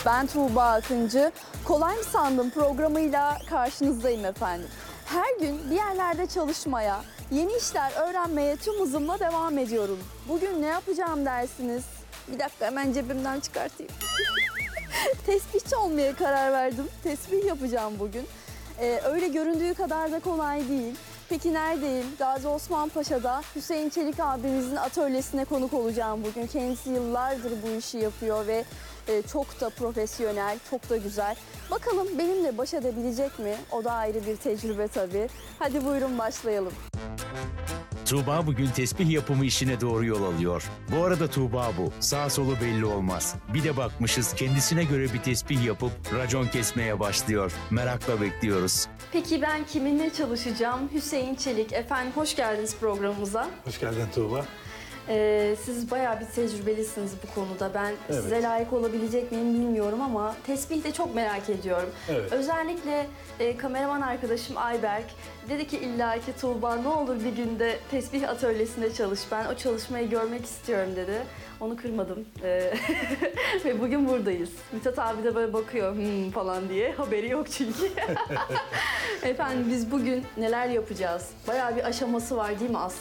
Ben Tuğba Akıncı. Kolay mı sandın programıyla karşınızdayım efendim. Her gün bir yerlerde çalışmaya, yeni işler öğrenmeye tüm hızımla devam ediyorum. Bugün ne yapacağım dersiniz? Bir dakika hemen cebimden çıkartayım. Tesbihçi olmaya karar verdim. Tesbih yapacağım bugün. Öyle göründüğü kadar da kolay değil. Peki neredeyim? Gazi Osman Paşa'da Hüseyin Çelik abimizin atölyesine konuk olacağım bugün. Kendisi yıllardır bu işi yapıyor ve çok da profesyonel, çok da güzel. Bakalım benimle baş edebilecek mi? O da ayrı bir tecrübe tabii. Hadi buyurun başlayalım. Tuğba bugün tesbih yapımı işine doğru yol alıyor. Bu arada Tuğba bu. Sağ solu belli olmaz. Bir de bakmışız kendisine göre bir tesbih yapıp racon kesmeye başlıyor. Merakla bekliyoruz. Peki ben kiminle çalışacağım? Hüseyin Çelik. Efendim hoş geldiniz programımıza. Hoş geldin Tuğba. Siz bayağı bir tecrübelisiniz bu konuda. Ben Evet. size layık olabilecek miyim bilmiyorum ama tesbih de çok merak ediyorum. Evet. Özellikle kameraman arkadaşım Ayberk dedi ki illaki Tuğba ne olur bir günde tesbih atölyesinde çalış. Ben o çalışmayı görmek istiyorum dedi. Onu kırmadım. Ve bugün buradayız. Mithat abi de böyle bakıyor falan diye. Haberi yok çünkü. Efendim biz bugün neler yapacağız? Bayağı bir aşaması var değil mi aslında?